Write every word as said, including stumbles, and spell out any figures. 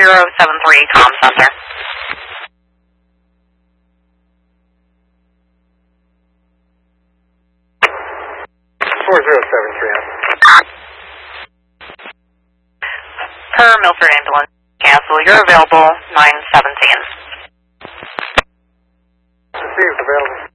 zero seven three, comm center. four zero seven three. Per Milford ambulance, cancel. You're available nine seventeen. Received, available.